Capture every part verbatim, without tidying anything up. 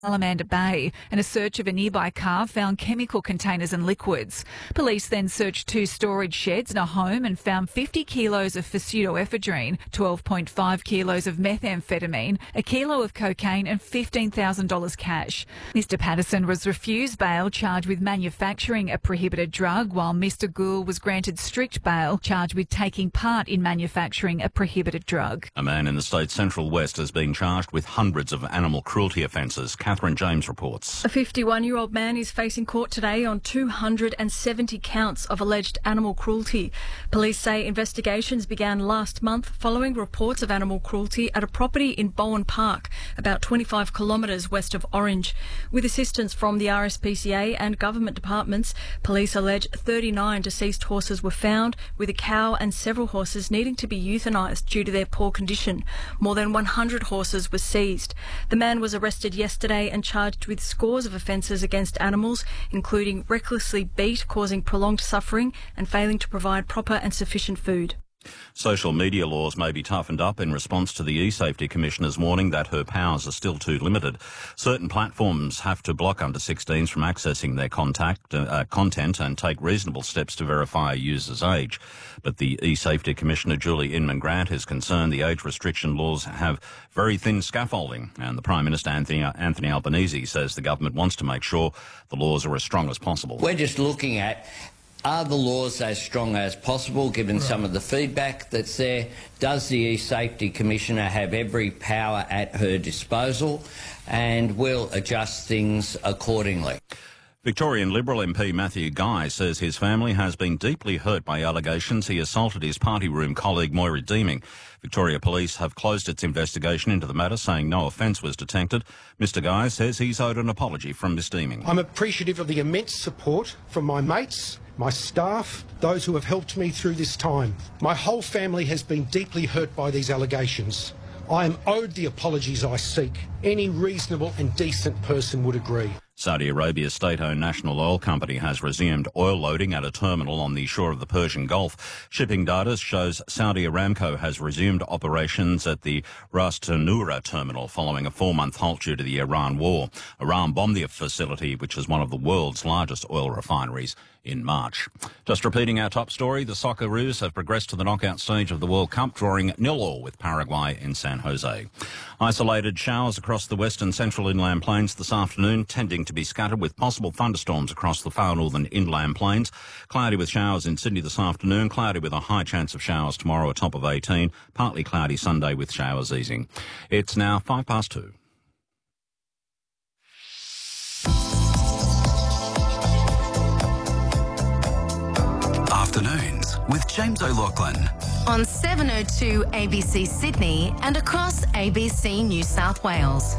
Salamander Bay, and a search of a nearby car found chemical containers and liquids. Police then searched two storage sheds and a home and found fifty kilos of pseudoephedrine, twelve point five kilos of methamphetamine, a kilo of cocaine and fifteen thousand dollars cash. Mister Patterson was refused bail, charged with manufacturing a prohibited drug, while Mister Gould was granted strict bail, charged with taking part in manufacturing a prohibited drug. A man in the state's Central West has been charged with hundreds of animal cruelty offences. Catherine James reports. A fifty-one-year-old man is facing court today on two hundred seventy counts of alleged animal cruelty. Police say investigations began last month following reports of animal cruelty at a property in Bowen Park, about twenty-five kilometres west of Orange. With assistance from the R S P C A and government departments, police allege thirty-nine deceased horses were found, with a cow and several horses needing to be euthanised due to their poor condition. More than one hundred horses were seized. The man was arrested yesterday and charged with scores of offences against animals, including recklessly beat, causing prolonged suffering, and failing to provide proper and sufficient food. Social media laws may be toughened up in response to the E-Safety Commissioner's warning that her powers are still too limited. Certain platforms have to block under sixteens from accessing their contact, uh, content and take reasonable steps to verify a user's age. But the E-Safety Commissioner, Julie Inman-Grant, is concerned the age restriction laws have very thin scaffolding, and the Prime Minister, Anthony, Anthony Albanese, says the government wants to make sure the laws are as strong as possible. We're just looking at, are the laws as strong as possible, given right. some of the feedback that's there? Does the E-Safety Commissioner have every power at her disposal? And we'll adjust things accordingly. Victorian Liberal M P Matthew Guy says his family has been deeply hurt by allegations he assaulted his party room colleague Moira Deeming. Victoria Police have closed its investigation into the matter, saying no offence was detected. Mister Guy says he's owed an apology from Miss Deeming. I'm appreciative of the immense support from my mates, my staff, those who have helped me through this time. My whole family has been deeply hurt by these allegations. I am owed the apologies I seek. Any reasonable and decent person would agree. Saudi Arabia's state-owned National Oil Company has resumed oil loading at a terminal on the shore of the Persian Gulf. Shipping data shows Saudi Aramco has resumed operations at the Ras Tanura terminal following a four-month halt due to the Iran war. Iran bombed the facility, which is one of the world's largest oil refineries, in March. Just repeating our top story, the Socceroos have progressed to the knockout stage of the World Cup, drawing nil all with Paraguay in San Jose. Isolated showers across the western central inland plains this afternoon, tending to be scattered with possible thunderstorms across the far northern inland plains. Cloudy with showers in Sydney this afternoon, cloudy with a high chance of showers tomorrow, a top of eighteen, partly cloudy Sunday with showers easing. It's now five past two. Afternoons with James O'Loughlin on seven oh two A B C Sydney and across A B C New South Wales.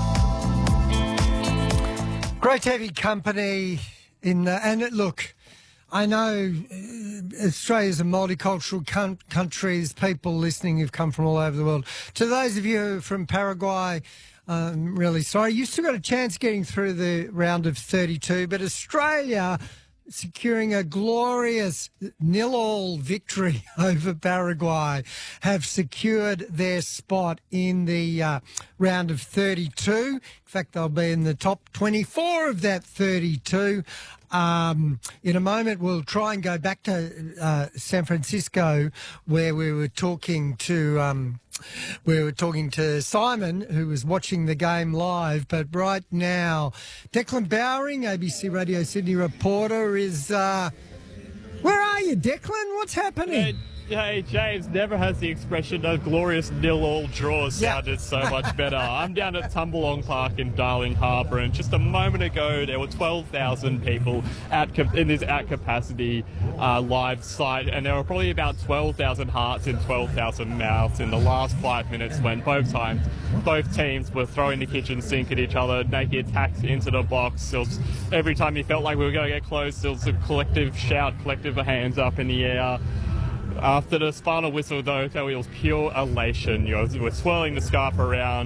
Great to have your company in, uh, and uh, look, I know uh, Australia's a multicultural com- country. There's people listening who've come from all over the world. To those of you who are from Paraguay, I'm really sorry. You still got a chance getting through the round of thirty-two, but Australia securing a glorious nil-all victory over Paraguay, have secured their spot in the uh, round of thirty-two. In fact, they'll be in the top twenty-four of that thirty-two. Um, in a moment, we'll try and go back to uh, San Francisco, where we were talking to... Um, We were talking to Simon, who was watching the game live, but right now, Declan Bowring, A B C Radio Sydney reporter, is... Uh, where are you, Declan? What's happening? Hey, hey, James, never has the expression of glorious nil-all draws sounded yeah. so much better. I'm down at Tumbalong Park in Darling Harbour, and just a moment ago, there were twelve thousand people at in this at-capacity uh, live site, and there were probably about twelve thousand hearts and twelve thousand mouths in the last five minutes when both times, both teams were throwing the kitchen sink at each other, making attacks into the box. There was, every time you felt like we were going to get close, there was a collective shout, collective hands up in the air. After the final whistle, though, it was pure elation. You know, we're swirling the scarf around.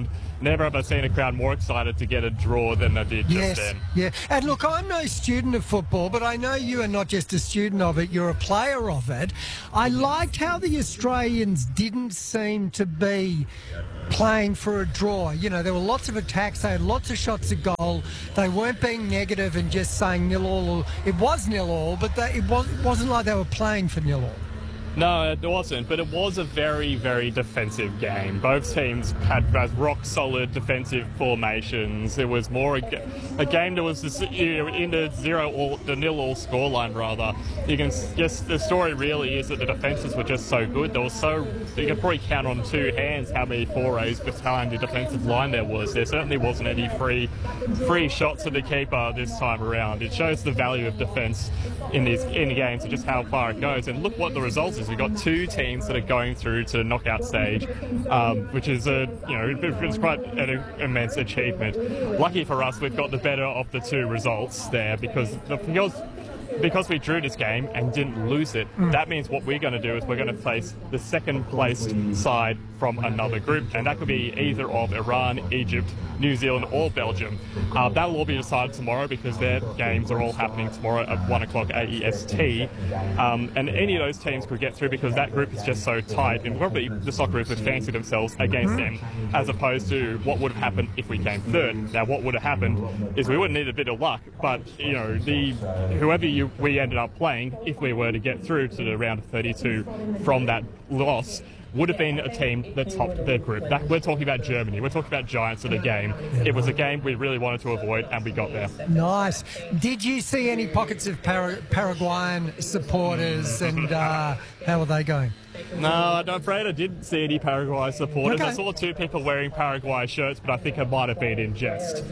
never have I seen a crowd more excited to get a draw than they did Yes, just then. yeah. And look, I'm no student of football, but I know you are not just a student of it, you're a player of it. I liked how the Australians didn't seem to be playing for a draw. You know, there were lots of attacks, they had lots of shots at goal. They weren't being negative and just saying nil all. It was nil all, but they, it, was, it wasn't like they were playing for nil all. No, it wasn't, but it was a very, very defensive game. Both teams had rock-solid defensive formations. It was more a, a game that was in the zero or the nil-all scoreline, rather. You can just the story really is that the defenses were just so good. There was so you can probably count on two hands how many forays behind the defensive line there was. There certainly wasn't any free, free shots at the keeper this time around. It shows the value of defence in these in the games and just how far it goes. And look what the results is. We've got two teams that are going through to the knockout stage, um, which is a you know it's quite an immense achievement. Lucky for us, we've got the better of the two results there because the because because we drew this game and didn't lose it. Mm. That means what we're going to do is we're going to face the second placed side from another group, and that could be either of Iran, Egypt, New Zealand or Belgium. Uh, that'll all be decided tomorrow because their games are all happening tomorrow at one o'clock A E S T. Um, and any of those teams could get through because that group is just so tight, and probably the Socceroos would fancy themselves against them as opposed to what would have happened if we came third. Now what would have happened is we would need a bit of luck, but you know, the whoever you, we ended up playing, if we were to get through to the round of thirty-two from that loss, would have been a team that topped their group. That, we're talking about Germany. We're talking about giants of the game. It was a game we really wanted to avoid, and we got there. Nice. Did you see any pockets of Par- Paraguayan supporters, and uh, how are they going? No, I'm afraid I didn't see any Paraguay supporters. Okay. I saw two people wearing Paraguay shirts, but I think it might have been in jest.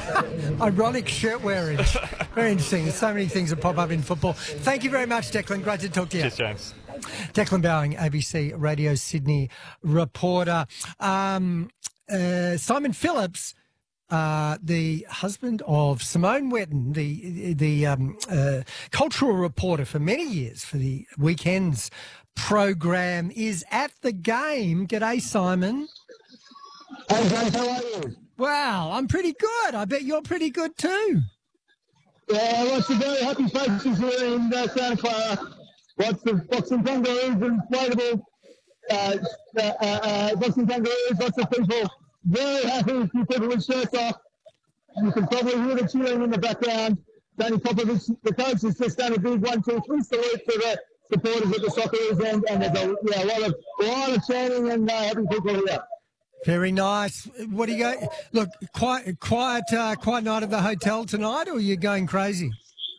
Ironic shirt wearing. Very interesting. There's so many things that pop up in football. Thank you very much, Declan. Great to talk to you. Cheers, James. Declan Bowing, A B C Radio Sydney reporter. Um, uh, Simon Phillips, uh, the husband of Simone Wetton, the the um, uh, cultural reporter for many years for the Weekends program, is at the game. G'day, Simon. Hey, James, how are you? Wow, I'm pretty good. I bet you're pretty good too. Yeah, lots of very happy faces here in uh, Santa Clara. Lots of boxing kangaroos and inflatable uh, uh, uh, boxing kangaroos, lots of people very happy, a few people with shirts off. You can probably hear the cheering in the background. Danny Popovich, the coach, has just done a big one, two, three salute to the supporters at the Socceroos end, and there's a, yeah, a lot of a lot of chanting and uh, happy people here. Very nice. What do you go? Look, quiet, quiet, uh, quiet night at the hotel tonight, or are you going crazy?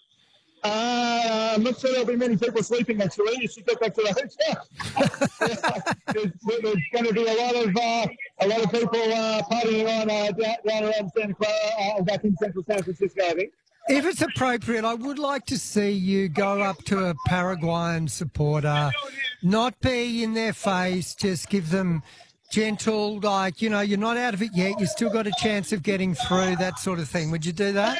Uh, I'm not sure there'll be many people sleeping, actually. You should go back to the hotel. there's, there's going to be a lot of uh, a lot of people uh, partying on uh, down, down around Santa Clara, uh, back in central San Francisco, I think. If it's appropriate, I would like to see you go up to a Paraguayan supporter, not be in their face, just give them gentle, like, you know, you're not out of it yet, you've still got a chance of getting through, that sort of thing. Would you do that?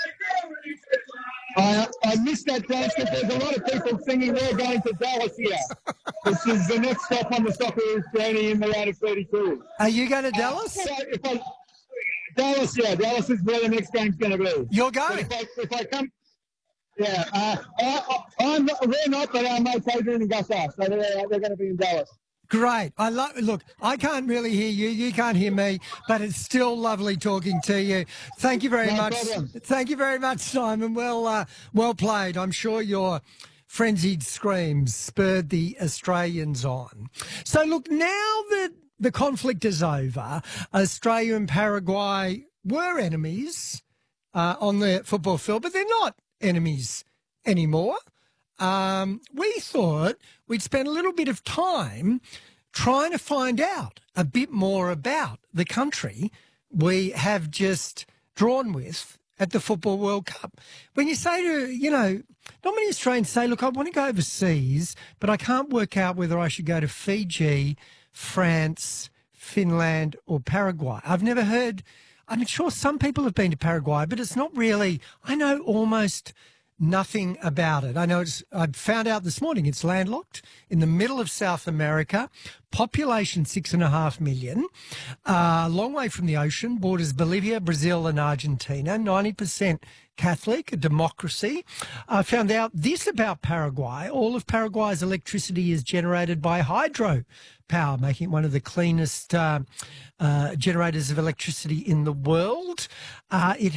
I, I missed that dance, but there's a lot of people singing "We're going to Dallas" here. This is the next stop on the Socceroos journey in the round of thirty-two. Are you going to Dallas? Uh, so if I, Dallas, yeah, Dallas is where the next game's going to be. You're going? If I, if I come, yeah, uh, I, I, I'm not, we're not, but our mates Adrian and Gus are, so they're, they're going to be in Dallas. Great. I love. Look, I can't really hear you. You can't hear me, but it's still lovely talking to you. Thank you very no much. Problem. Thank you very much, Simon. Well, uh, well played. I'm sure your frenzied screams spurred the Australians on. So, look, now that the conflict is over, Australia and Paraguay were enemies uh, on the football field, but they're not enemies anymore. Um, we thought we'd spend a little bit of time trying to find out a bit more about the country we have just drawn with at the Football World Cup. When you say to, you know, not many Australians say, look, I want to go overseas, but I can't work out whether I should go to Fiji, France, Finland or Paraguay. I've never heard, I'm sure some people have been to Paraguay, but it's not really, I know almost nothing about it. I know it's, I found out this morning it's landlocked in the middle of South America, population six and a half million, a uh, long way from the ocean, borders Bolivia, Brazil and Argentina, ninety percent Catholic, a democracy. I found out this about Paraguay. All of Paraguay's electricity is generated by hydro power, making it one of the cleanest uh, uh, generators of electricity in the world. Uh, it